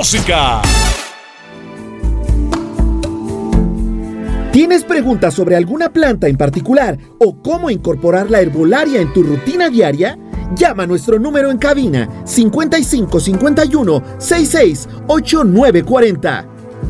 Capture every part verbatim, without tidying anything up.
música. ¿Tienes preguntas sobre alguna planta en particular o cómo incorporar la herbolaria en tu rutina diaria? Llama a nuestro número en cabina cincuenta y cinco cincuenta y uno sesenta y seis ochenta y nueve cuarenta.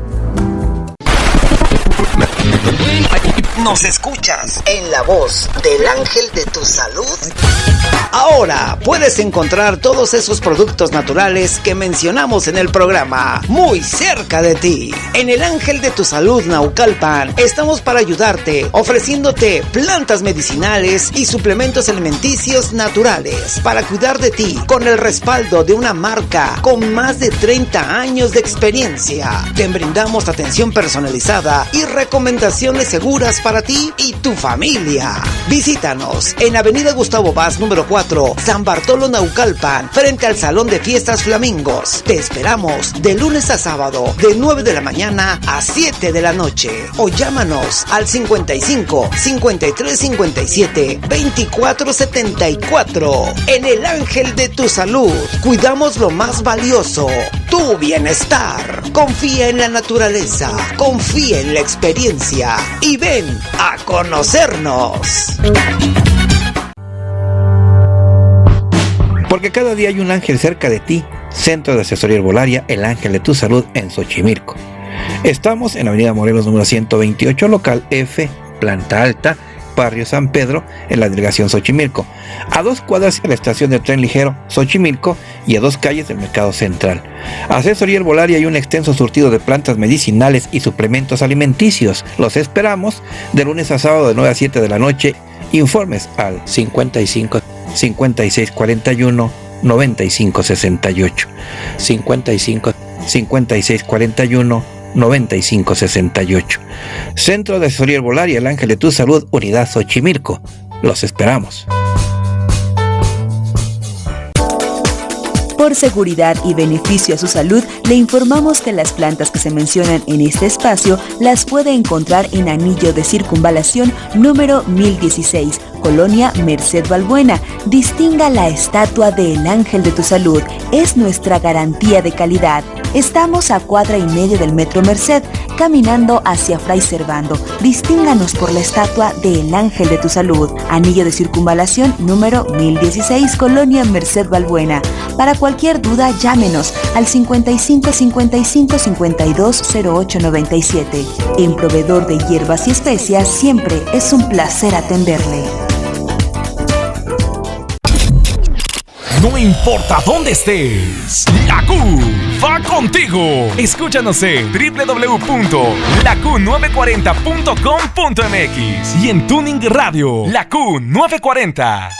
Nos escuchas en la voz del ángel de tu salud. Ahora puedes encontrar todos esos productos naturales que mencionamos en el programa muy cerca de ti. En el Ángel de tu Salud Naucalpan estamos para ayudarte, ofreciéndote plantas medicinales y suplementos alimenticios naturales para cuidar de ti, con el respaldo de una marca con más de treinta años de experiencia. Te brindamos atención personalizada y recomendaciones seguras para ti y tu familia. Visítanos en Avenida Gustavo Vaz número cuatro, San Bartolo Naucalpan, frente al Salón de Fiestas Flamingos. Te esperamos de lunes a sábado, de nueve de la mañana a siete de la noche. O llámanos al cincuenta y cinco, cincuenta y tres, cincuenta y siete, veinticuatro setenta y cuatro. En el Ángel de tu Salud, cuidamos lo más valioso, tu bienestar. Confía en la naturaleza, confía en la experiencia y ven a conocernos. Porque cada día hay un ángel cerca de ti. Centro de Asesoría Herbolaria, el Ángel de tu Salud en Xochimilco. Estamos en Avenida Morelos número ciento veintiocho, local F, planta alta, barrio San Pedro, en la delegación Xochimilco, a dos cuadras de la estación de tren ligero Xochimilco y a dos calles del Mercado Central. Asesoría Herbolaria y un extenso surtido de plantas medicinales y suplementos alimenticios. Los esperamos de lunes a sábado de nueve a siete de la noche. Informes al cincuenta y cinco, cincuenta y seis cuarenta y uno, noventa y cinco sesenta y ocho, cincuenta y cinco, cincuenta y seis cuarenta y uno, noventa y cinco sesenta y ocho. Centro de Asesoría Herbolaria, el Ángel de tu Salud, Unidad Xochimilco. Los esperamos. Por seguridad y beneficio a su salud, le informamos que las plantas que se mencionan en este espacio las puede encontrar en Anillo de Circunvalación número mil dieciséis, Colonia Merced Balbuena. Distinga la estatua del Ángel de tu Salud. Es nuestra garantía de calidad. Estamos a cuadra y media del Metro Merced, caminando hacia Fray Servando. Distínganos por la estatua del Ángel de tu Salud. Anillo de Circunvalación número mil dieciséis, Colonia Merced Balbuena. Para cualquier duda, llámenos al cincuenta y cinco, cincuenta y cinco, cincuenta y dos, cero ocho noventa y siete. En Proveedor de Hierbas y Especias, siempre es un placer atenderle. No importa dónde estés, la Q va contigo. Escúchanos en doble u doble u doble u punto la q nueve cuarenta punto com punto m x y en Tuning Radio, la Q nueve cuarenta.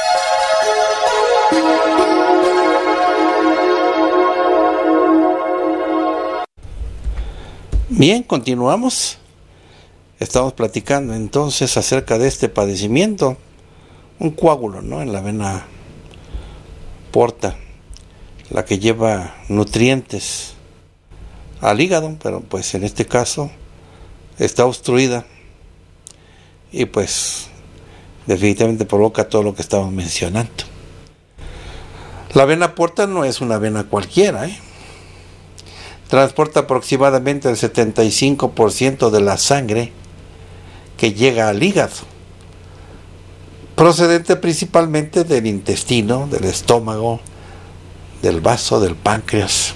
Bien, continuamos. Estamos platicando entonces acerca de este padecimiento, un coágulo, ¿no?, en la vena porta, la que lleva nutrientes al hígado, pero pues en este caso está obstruida y pues definitivamente provoca todo lo que estamos mencionando. La vena porta no es una vena cualquiera, ¿eh? Transporta aproximadamente el setenta y cinco por ciento de la sangre que llega al hígado, procedente principalmente del intestino, del estómago, del vaso, del páncreas.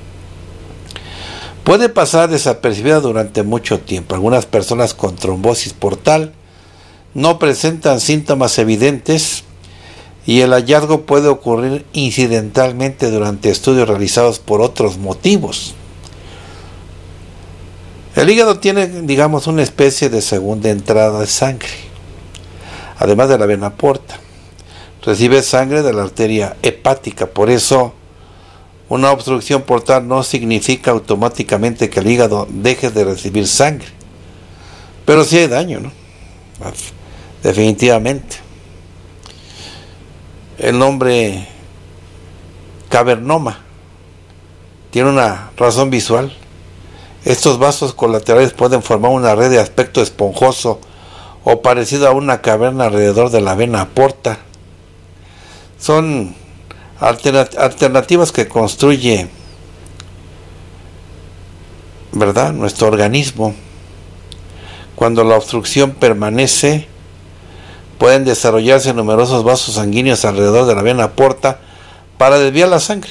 Puede pasar desapercibida durante mucho tiempo. Algunas personas con trombosis portal no presentan síntomas evidentes y el hallazgo puede ocurrir incidentalmente durante estudios realizados por otros motivos. El hígado tiene, digamos, una especie de segunda entrada de sangre. Además de la vena porta, recibe sangre de la arteria hepática. Por eso, una obstrucción portal no significa automáticamente que el hígado deje de recibir sangre. Pero sí hay daño, ¿no? Definitivamente. El nombre cavernoma tiene una razón visual. Estos vasos colaterales pueden formar una red de aspecto esponjoso o parecido a una caverna alrededor de la vena porta. Son alternat- alternativas que construye ¿verdad?, nuestro organismo. Cuando la obstrucción permanece, pueden desarrollarse numerosos vasos sanguíneos alrededor de la vena porta para desviar la sangre.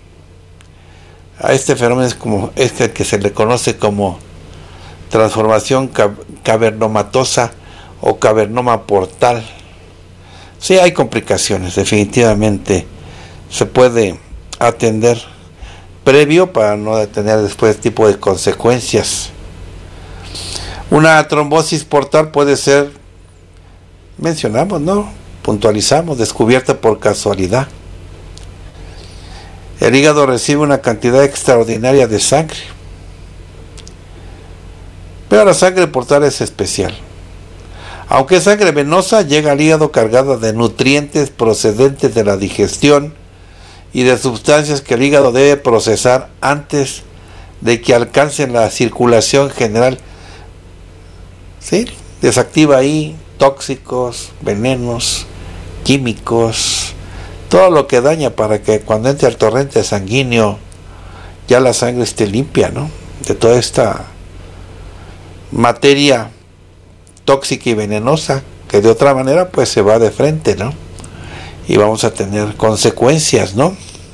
A este fenómeno es como este que se le conoce como transformación cavernomatosa o cavernoma portal. Sí, hay complicaciones, definitivamente se puede atender previo para no tener después este tipo de consecuencias. Una trombosis portal puede ser, mencionamos, ¿no? Puntualizamos, descubierta por casualidad. El hígado recibe una cantidad extraordinaria de sangre, pero la sangre portal es especial. Aunque es sangre venosa, llega al hígado cargada de nutrientes procedentes de la digestión y de sustancias que el hígado debe procesar antes de que alcancen la circulación general. ¿Sí? Desactiva ahí tóxicos, venenos, químicos, todo lo que daña para que cuando entre al torrente sanguíneo ya la sangre esté limpia, ¿no?, de toda esta materia tóxica y venenosa que de otra manera pues se va de frente, ¿no?, y vamos a tener consecuencias, ¿no?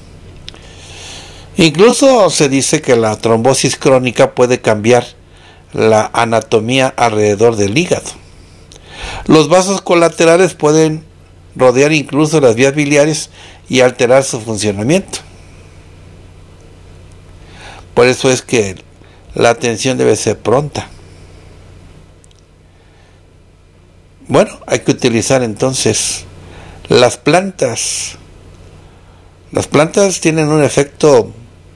Incluso se dice que la trombosis crónica puede cambiar la anatomía alrededor del hígado. Los vasos colaterales pueden rodear incluso las vías biliares y alterar su funcionamiento. Por eso es que la atención debe ser pronta. Bueno, hay que utilizar entonces las plantas. Las plantas tienen un efecto,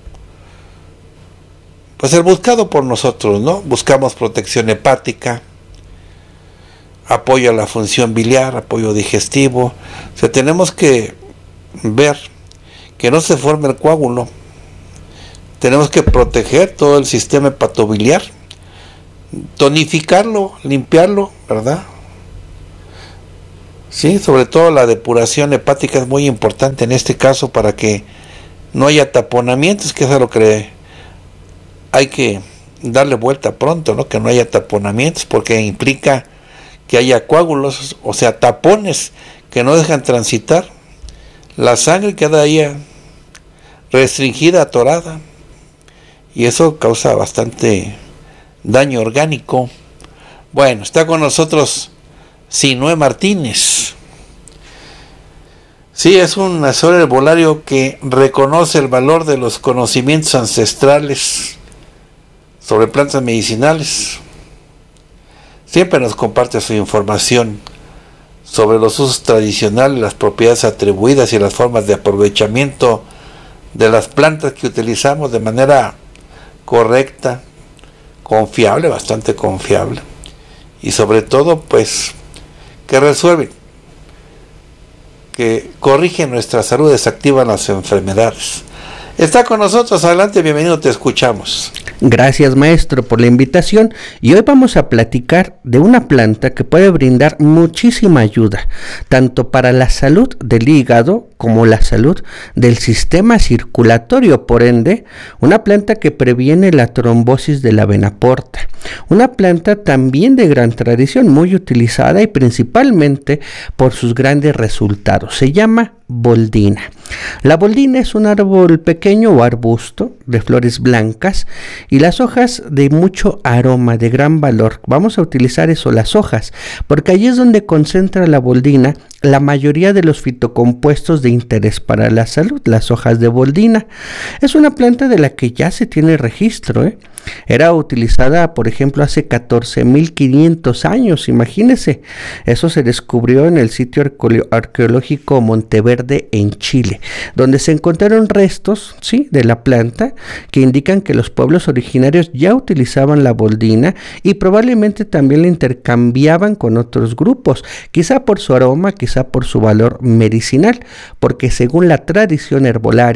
pues el buscado por nosotros, ¿no? Buscamos protección hepática, apoyo a la función biliar, apoyo digestivo. O sea, tenemos que ver que no se forme el coágulo. Tenemos que proteger todo el sistema hepatobiliar, tonificarlo, limpiarlo, ¿verdad? Sí, sobre todo la depuración hepática es muy importante en este caso para que no haya taponamientos, que es a lo que hay que darle vuelta pronto, ¿no? Que no haya taponamientos, porque implica que haya coágulos, o sea, tapones que no dejan transitar. La sangre queda ahí restringida, atorada, y eso causa bastante daño orgánico. Bueno, está con nosotros Sinue Martínez. Sí, es un asesor herbolario que reconoce el valor de los conocimientos ancestrales sobre plantas medicinales. Siempre nos comparte su información sobre los usos tradicionales, las propiedades atribuidas y las formas de aprovechamiento de las plantas que utilizamos de manera correcta, confiable, bastante confiable, y sobre todo pues que resuelven, que corrigen nuestra salud, desactivan las enfermedades. Está con nosotros, adelante, bienvenido, te escuchamos. Gracias, maestro, por la invitación, y hoy vamos a platicar de una planta que puede brindar muchísima ayuda, tanto para la salud del hígado como la salud del sistema circulatorio, por ende, una planta que previene la trombosis de la vena porta, una planta también de gran tradición, muy utilizada y principalmente por sus grandes resultados. Se llama boldina. La boldina es un árbol pequeño o arbusto de flores blancas y las hojas de mucho aroma, de gran valor. Vamos a utilizar eso, las hojas, porque allí es donde concentra la boldina la mayoría de los fitocompuestos de interés para la salud, las hojas de boldina. Es una planta de la que ya se tiene registro, ¿eh? Era utilizada, por ejemplo, hace catorce mil quinientos años, imagínense. Eso se descubrió en el sitio arqueológico Monteverde en Chile, donde se encontraron restos, sí, de la planta que indican que los pueblos originarios ya utilizaban la boldina y probablemente también la intercambiaban con otros grupos, quizá por su aroma, quizá por su valor medicinal, porque según la tradición herbolaria,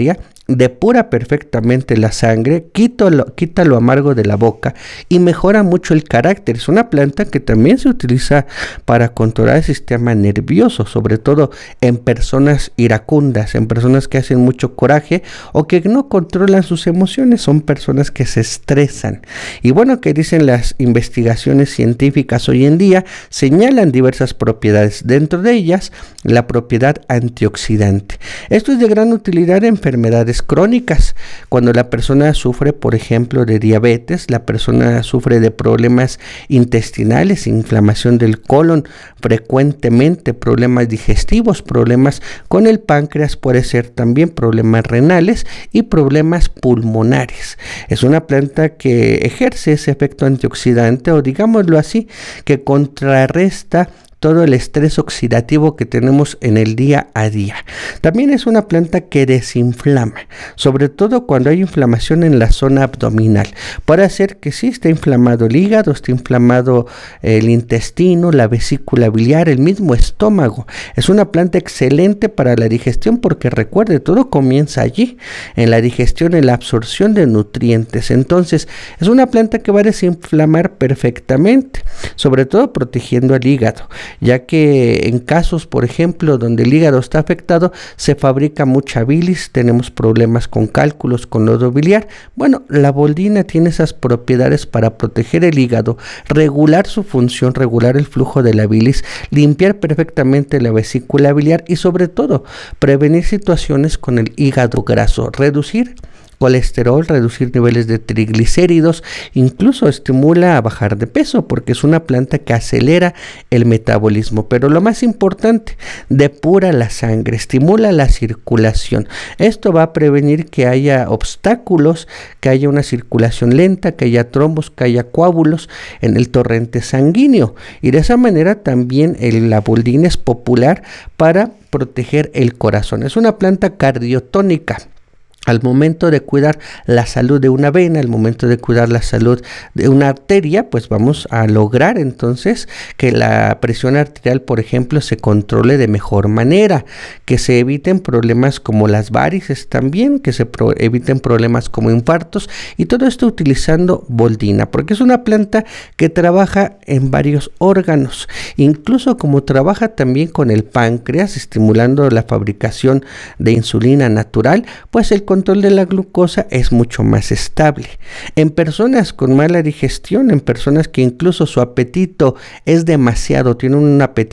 depura perfectamente la sangre, quita lo, quita lo amargo de la boca y mejora mucho el carácter. Es una planta que también se utiliza para controlar el sistema nervioso, sobre todo en personas iracundas, en personas que hacen mucho coraje o que no controlan sus emociones, son personas que se estresan. Y bueno, que dicen las investigaciones científicas hoy en día, señalan diversas propiedades, dentro de ellas la propiedad antioxidante. Esto es de gran utilidad en enfermedades crónicas, cuando la persona sufre, por ejemplo, de diabetes, la persona sufre de problemas intestinales, inflamación del colon, frecuentemente problemas digestivos, problemas con el páncreas, puede ser también problemas renales y problemas pulmonares. Es una planta que ejerce ese efecto antioxidante, o digámoslo así, que contrarresta todo el estrés oxidativo que tenemos en el día a día. También es una planta que desinflama, sobre todo cuando hay inflamación en la zona abdominal. Puede hacer que sí esté inflamado el hígado, esté inflamado el intestino, la vesícula biliar, el mismo estómago. Es una planta excelente para la digestión porque recuerde, todo comienza allí, en la digestión, en la absorción de nutrientes. Entonces, es una planta que va a desinflamar perfectamente, sobre todo protegiendo al hígado, ya que en casos, por ejemplo, donde el hígado está afectado, se fabrica mucha bilis, tenemos problemas con cálculos, con nodo biliar. Bueno, la boldina tiene esas propiedades para proteger el hígado, regular su función, regular el flujo de la bilis, limpiar perfectamente la vesícula biliar y sobre todo prevenir situaciones con el hígado graso, reducir colesterol, reducir niveles de triglicéridos, incluso estimula a bajar de peso porque es una planta que acelera el metabolismo. Pero lo más importante, depura la sangre, estimula la circulación. Esto va a prevenir que haya obstáculos, que haya una circulación lenta, que haya trombos, que haya coágulos en el torrente sanguíneo. Y de esa manera también el, la boldina es popular para proteger el corazón. Es una planta cardiotónica. Al momento de cuidar la salud de una vena, al momento de cuidar la salud de una arteria, pues vamos a lograr entonces que la presión arterial, por ejemplo, se controle de mejor manera, que se eviten problemas como las varices también, que se pro- eviten problemas como infartos, y todo esto utilizando boldina, porque es una planta que trabaja en varios órganos, incluso como trabaja también con el páncreas, estimulando la fabricación de insulina natural, pues el control de la glucosa es mucho más estable. En personas con mala digestión, en personas que incluso su apetito es demasiado, tienen un apetito